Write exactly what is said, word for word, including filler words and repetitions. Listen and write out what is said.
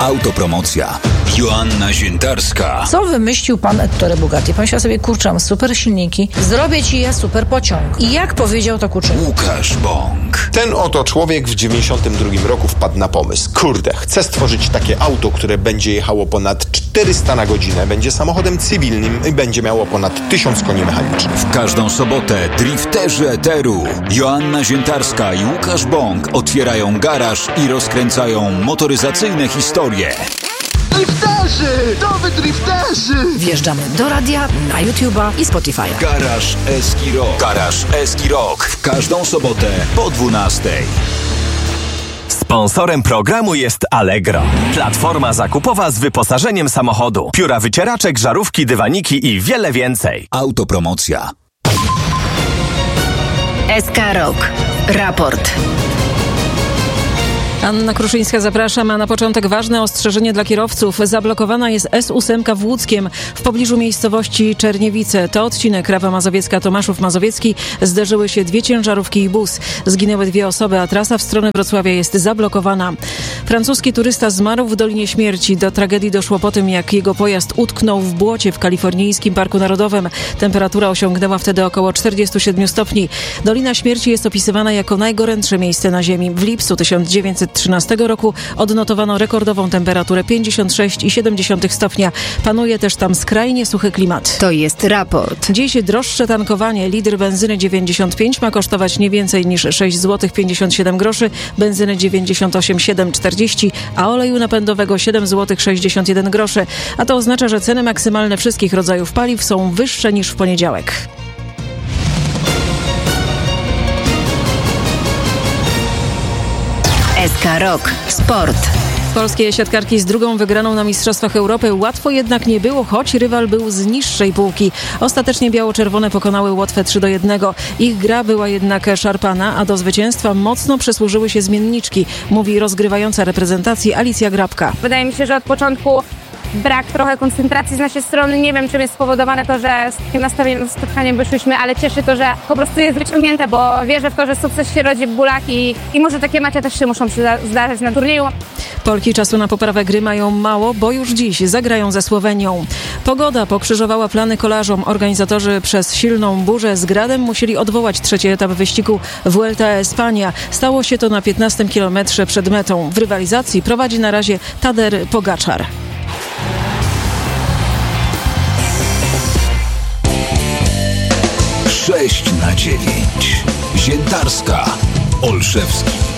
Autopromocja. Joanna Ziętarska. Co wymyślił pan Ettore Bugatti? Pomyślał sobie, kurczę, mam super silniki, zrobię ci ja super pociąg. I jak powiedział, to kurczę. Łukasz Bąk. Ten oto człowiek w dziewięćdziesiątym drugim roku wpadł na pomysł. Kurde, chcę stworzyć takie auto, które będzie jechało ponad czterysta na godzinę, będzie samochodem cywilnym i będzie miało ponad tysiąc koni mechanicznych. W każdą sobotę drifterzy eteru Joanna Ziętarska i Łukasz Bąk otwierają garaż i rozkręcają motoryzacyjne historie. Drifterzy! Nowy drifterzy! Wjeżdżamy do radia, na YouTube'a i Spotify'a. Garaż Eski Rock. Garaż Eski Rock. W każdą sobotę po dwunastej. Sponsorem programu jest Allegro. Platforma zakupowa z wyposażeniem samochodu. Pióra wycieraczek, żarówki, dywaniki i wiele więcej. Autopromocja. S K Rock. Raport. Anna Kruszyńska, zapraszam, a na początek ważne ostrzeżenie dla kierowców. Zablokowana jest S osiem w Łódzkiem w pobliżu miejscowości Czerniewice. To odcinek Rawa Mazowiecka-Tomaszów Mazowiecki. Zderzyły się dwie ciężarówki i bus. Zginęły dwie osoby, a trasa w stronę Wrocławia jest zablokowana. Francuski turysta zmarł w Dolinie Śmierci. Do tragedii doszło po tym, jak jego pojazd utknął w błocie w kalifornijskim Parku Narodowym. Temperatura osiągnęła wtedy około czterdzieści siedem stopni. Dolina Śmierci jest opisywana jako najgorętsze miejsce na Ziemi. W lipcu tysiąc dziewięćset trzynastego roku odnotowano rekordową temperaturę pięćdziesiąt sześć przecinek siedem stopnia. Panuje też tam skrajnie suchy klimat. To jest raport. Dziś droższe tankowanie. Litr benzyny dziewięćdziesiąt pięć ma kosztować nie więcej niż sześć złotych pięćdziesiąt siedem groszy, benzyny dziewięćdziesiąt osiem przecinek siedem czterdzieści, a oleju napędowego siedem złotych sześćdziesiąt jeden groszy. A to oznacza, że ceny maksymalne wszystkich rodzajów paliw są wyższe niż w poniedziałek. S K Rock. Sport. Polskie siatkarki z drugą wygraną na Mistrzostwach Europy. Łatwo jednak nie było, choć rywal był z niższej półki. Ostatecznie biało-czerwone pokonały Łotwę trzy do jednego. Ich gra była jednak szarpana, a do zwycięstwa mocno przysłużyły się zmienniczki, mówi rozgrywająca reprezentacji Alicja Grabka. Wydaje mi się, że od początku brak trochę koncentracji z naszej strony. Nie wiem, czym jest spowodowane to, że z takim nastawieniem spotkaniem wyszliśmy, ale cieszy to, że po prostu jest wyciągnięte, bo wierzę w to, że sukces się rodzi w bólach i, i może takie mecze też się muszą zdarzać na turnieju. Polki czasu na poprawę gry mają mało, bo już dziś zagrają ze Słowenią. Pogoda pokrzyżowała plany kolarzom. Organizatorzy przez silną burzę z gradem musieli odwołać trzeci etap wyścigu Vuelta a España. Stało się to na piętnastym kilometrze przed metą. W rywalizacji prowadzi na razie Tadej Pogačar. sześć na dziewięć. Ziętarska. Olszewski.